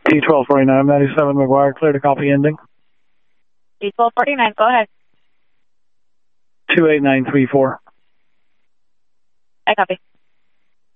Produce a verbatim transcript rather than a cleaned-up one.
T twelve forty-nine, ninety-seven McGuire, clear to copy ending. T twelve forty-nine, go ahead. two eight nine three four. I copy.